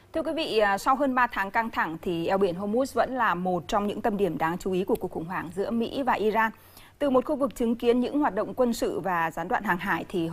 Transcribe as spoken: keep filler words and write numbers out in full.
Thưa quý vị, sau hơn ba tháng căng thẳng thì eo biển Hormuz vẫn là một trong những tâm điểm đáng chú ý của cuộc khủng hoảng giữa Mỹ và Iran. Từ một khu vực chứng kiến những hoạt động quân sự và gián đoạn hàng hải thì